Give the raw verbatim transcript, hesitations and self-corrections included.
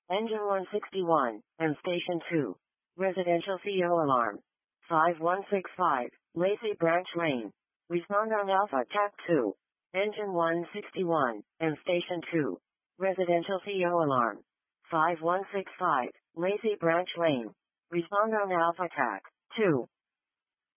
Engine one sixty-one, and Station two. Residential C O alarm. five one six five, Lacey Branch Lane. Respond on Alpha T A C two. Engine one sixty-one, and Station two. Residential C O alarm. five one six five, Lacey Branch Lane. Respond on Alpha T A C two.